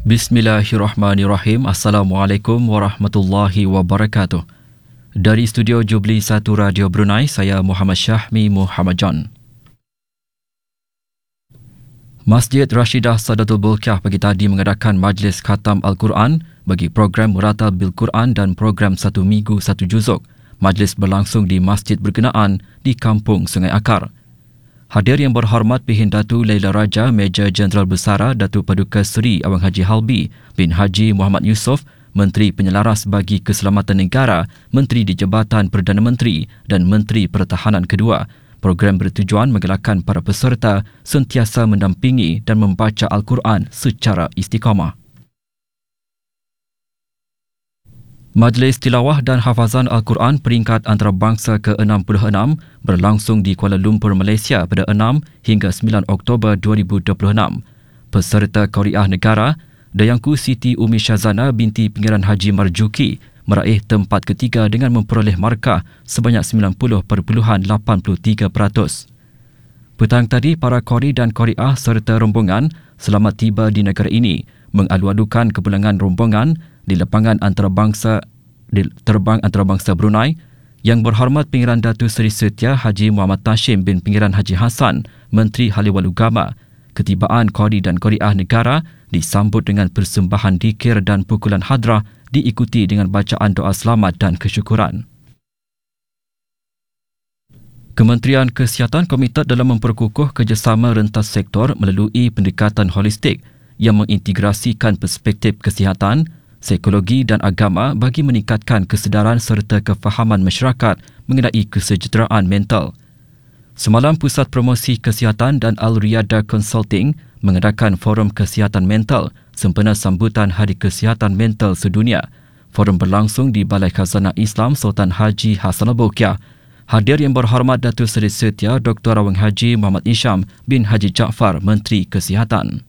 Bismillahirrahmanirrahim. Assalamualaikum warahmatullahi wabarakatuh. Dari studio Jubli 1 Radio Brunei, saya Muhammad Syahmi Muhammad John. Masjid Rashidah Sadatul Bolkiah pagi tadi mengadakan majlis khatam Al-Quran bagi program Muratal Bil Quran dan program 1 Minggu 1 Juzuk. Majlis berlangsung di masjid berkenaan di Kampung Sungai Akar. Hadir yang berhormat Pihin Datu Laila Raja, Major Jeneral Bersara Datuk Paduka Seri Awang Haji Halbi bin Haji Muhammad Yusof, Menteri Penyelaras bagi Keselamatan Negara, Menteri di Jabatan Perdana Menteri dan Menteri Pertahanan kedua. Program bertujuan menggalakkan para peserta sentiasa mendampingi dan membaca Al-Quran secara istiqamah. Majlis Tilawah dan Hafazan Al-Quran peringkat antarabangsa ke-66 berlangsung di Kuala Lumpur, Malaysia pada 6 hingga 9 Oktober 2026. Peserta Qariah Negara, Dayangku Siti Umi Syazana binti Pangeran Haji Marjuki meraih tempat ketiga dengan memperoleh markah sebanyak 90.83%. Petang tadi, para qari dan qariah serta rombongan selamat tiba di negara ini mengalu-alukan kepulangan rombongan di lapangan terbang antarabangsa Brunei. Yang berhormat Pangeran Datuk Seri Setia Haji Muhammad Tashim bin Pangeran Haji Hassan, Menteri Haliwal Ugama. Ketibaan qari dan qariah negara disambut dengan persembahan dikir dan pukulan hadrah diikuti dengan bacaan doa selamat dan kesyukuran. Kementerian Kesihatan komited dalam memperkukuh kerjasama rentas sektor melalui pendekatan holistik yang mengintegrasikan perspektif kesihatan, psikologi dan agama bagi meningkatkan kesedaran serta kefahaman masyarakat mengenai kesejahteraan mental. Semalam, Pusat Promosi Kesihatan dan Al-Riyada Consulting mengadakan Forum Kesihatan Mental sempena sambutan Hari Kesihatan Mental Sedunia. Forum berlangsung di Balai Khazanah Islam Sultan Haji Hassanal Bolkiah. Hadir yang berhormat Datuk Seri Setia Dr. Awang Haji Muhammad Isham bin Haji Jaafar, Menteri Kesihatan.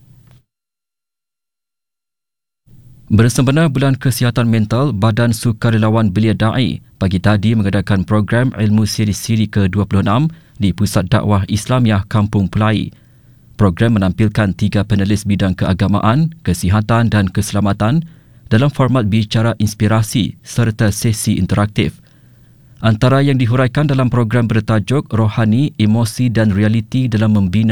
Bersempena Bulan Kesihatan Mental, Badan Sukarelawan Belia Da'i pagi tadi mengadakan program ilmu siri-siri ke-26 di Pusat Dakwah Islamiah Kampung Pelai. Program menampilkan 3 panelis bidang keagamaan, kesihatan dan keselamatan dalam format bicara inspirasi serta sesi interaktif. Antara yang dihuraikan dalam program bertajuk Rohani, Emosi dan Realiti dalam Membina